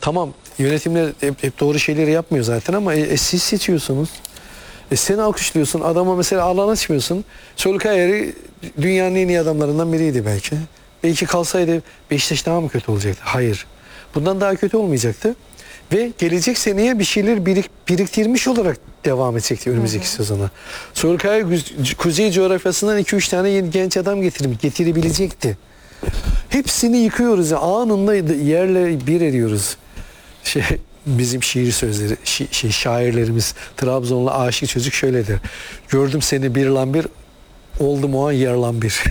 tamam yönetimler hep doğru şeyleri yapmıyor zaten ama siz seçiyorsunuz. Sen alkışlıyorsun. Adama mesela alan açmıyorsun. Solskjaer dünyanın en iyi adamlarından biriydi belki. Belki kalsaydı Beşiktaş daha mı kötü olacaktı? Hayır. Bundan daha kötü olmayacaktı. Ve gelecek seneye bir şeyler biriktirmiş olarak devam edecekti önümüzdeki sezona. Solskjaer kuzey coğrafyasından 2-3 tane yeni genç adam getirebilecekti. Hepsini yıkıyoruz. Anında yerle bir ediyoruz. Bizim şiir sözleri, şairlerimiz, Trabzonlu aşık çocuk şöyle der. Gördüm seni bir lan bir, oldum o an yer lan bir.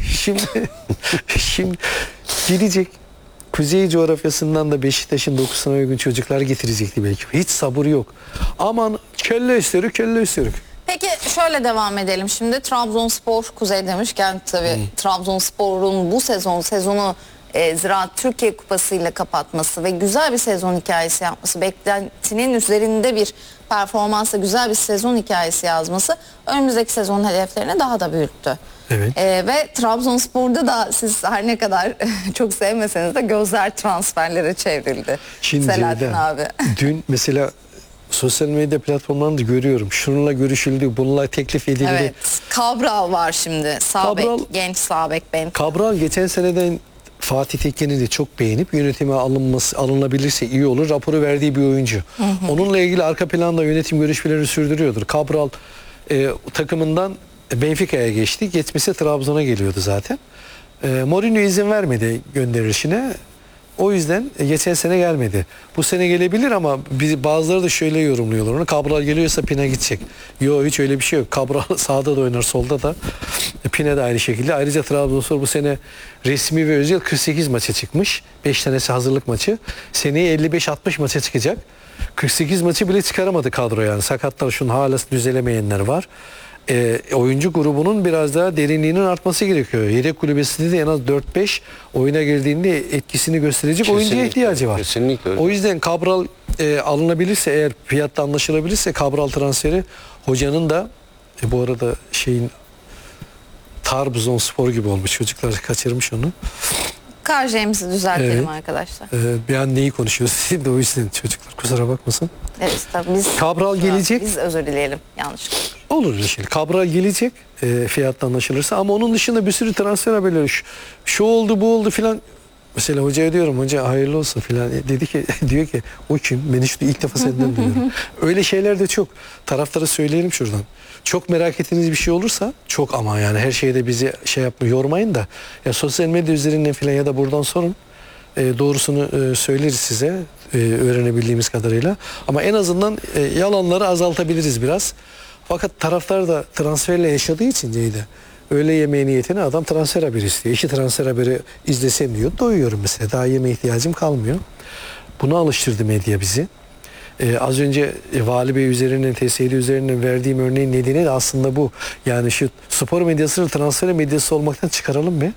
Şimdi gelecek. Kuzey coğrafyasından da Beşiktaş'ın dokusuna uygun çocuklar getirecekti belki. Hiç sabır yok. Aman kelle üstürük, kelle üstürük. Peki şöyle devam edelim şimdi. Trabzonspor, Kuzey demişken tabii Trabzonspor'un bu sezonu Ziraat Türkiye Kupası ile kapatması ve güzel bir sezon hikayesi yapması, beklentinin üzerinde bir performansla güzel bir sezon hikayesi yazması önümüzdeki sezon hedeflerini daha da büyüttü. Evet. Ve Trabzonspor'da da siz her ne kadar çok sevmeseniz de gözler transferlere çevrildi. Şimdi Selahattin abi. Dün mesela sosyal medya platformlarında görüyorum. Şununla görüşüldü, bununla teklif edildi. Evet. Cabral var şimdi. Sağ bek, genç sağ bek ben. Cabral geçen seneden Fatih Tekke'ni de çok beğenip yönetime alınabilirse iyi olur. Raporu verdiği bir oyuncu. Onunla ilgili arka planda yönetim görüşmeleri sürdürüyordur. Cabral takımından Benfica'ya geçti. Geçmesi Trabzon'a geliyordu zaten. Mourinho izin vermedi gönderilişine. O yüzden geçen sene gelmedi. Bu sene gelebilir ama bazıları da şöyle yorumluyorlar onu. Cabral geliyorsa Pina gidecek. Yok hiç öyle bir şey yok. Cabral sağda da oynar, solda da. Pina da aynı şekilde. Ayrıca Trabzonspor bu sene resmi ve özel 48 maça çıkmış. 5 tanesi hazırlık maçı. Seneye 55-60 maça çıkacak. 48 maçı bile çıkaramadı kadro yani. Sakatlar şunun hala düzelemeyenler var. Oyuncu grubunun biraz daha derinliğinin artması gerekiyor. Yedek kulübesinde de en az 4-5 oyuna girdiğinde etkisini gösterecek oyuncuya ihtiyacı var. Kesinlikle öyle. O yüzden Cabral alınabilirse, eğer fiyatta anlaşılabilirse Cabral transferi, hocanın da bu arada Trabzonspor gibi olmuş. Çocuklar kaçırmış onu. Karjemizi düzeltelim arkadaşlar. Bir an neyi konuşuyoruz de o yüzden çocuklar kusura bakmasın. Evet tabii biz Cabral gelecek. Biz özür dileyelim yanlış. Olur bir şey. Cabral gelecek fiyatla anlaşılırsa ama onun dışında bir sürü transfer haberleri şu oldu bu oldu filan. Mesela hocaya diyorum hoca hayırlı olsun filan. Diyor ki o kim? Ben işte ilk defa senden duyuyorum. Öyle şeyler de çok. Taraftara söyleyelim şuradan. Çok merak ettiğiniz bir şey olursa çok ama yani her şeyde bizi yormayın da ya sosyal medya üzerinden filan ya da buradan sorun. Doğrusunu söyleriz size öğrenebildiğimiz kadarıyla. Ama en azından yalanları azaltabiliriz biraz. Fakat taraftar da transferle yaşadığı için Ceyda. Öğle yemeği niyetine adam transfer haberi istiyor. İşi transfer haberi izlesem diyor. Doyuyorum mesela. Daha yeme ihtiyacım kalmıyor. Bunu alıştırdı medya bizi. Az önce Vali Bey üzerinden, TSD üzerinden verdiğim örneğin nedeni de aslında bu. Yani şu spor medyasını transfer medyası olmaktan çıkaralım mı?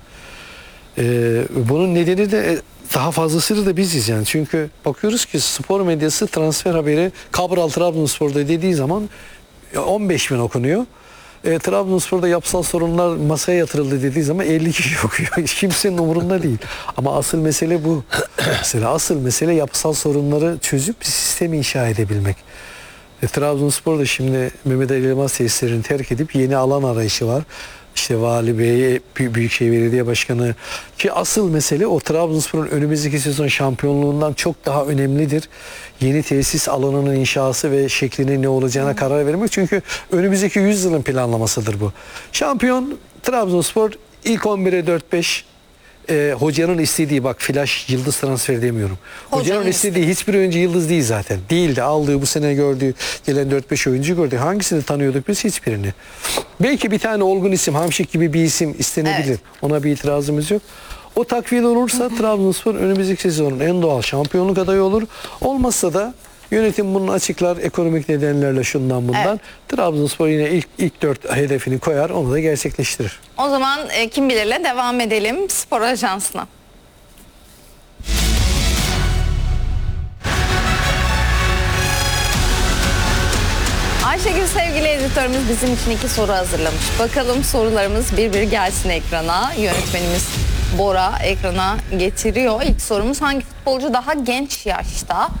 Bunun nedeni de daha fazlasını da biziz yani. Çünkü bakıyoruz ki spor medyası transfer haberi Cabral Trabzonspor'da dediği zaman 15.000 okunuyor. Trabzonspor'da yapısal sorunlar masaya yatırıldı dediği zaman 50 kişi okuyor. Kimsenin umurunda değil. Ama asıl mesele bu. Mesela asıl mesele yapısal sorunları çözüp bir sistemi inşa edebilmek. Trabzonspor'da şimdi Mehmet Ali Yılmaz tesislerini terk edip yeni alan arayışı var. İşte Vali Bey, Büyükşehir Belediye Başkanı ki asıl mesele o Trabzonspor'un önümüzdeki sezon şampiyonluğundan çok daha önemlidir. Yeni tesis alanının inşası ve şeklinin ne olacağına karar vermek. Çünkü önümüzdeki 100 yılın planlamasıdır bu. Şampiyon Trabzonspor ilk 11'e 4-5 hocanın istediği bak flash yıldız transfer demiyorum. Hocanın istediği hiçbir oyuncu yıldız değil zaten. Değildi. Aldığı bu sene gördüğü gelen 4-5 oyuncu gördük. Hangisini tanıyorduk biz? Hiçbirini. Belki bir tane olgun isim, Hamşik gibi bir isim istenebilir. Evet. Ona bir itirazımız yok. O takviye olursa Trabzonspor önümüzdeki sezonun en doğal şampiyonluk adayı olur. Olmazsa da yönetim bunu açıklar ekonomik nedenlerle şundan bundan. Evet. Trabzonspor yine ilk 4 hedefini koyar, onu da gerçekleştirir. O zaman kim bilirle devam edelim Spor Ajansı'na. Ayşegül sevgili editörümüz bizim için 2 soru hazırlamış. Bakalım sorularımız bir gelsin ekrana. Yönetmenimiz Bora ekrana getiriyor. İlk sorumuz hangi futbolcu daha genç yaşta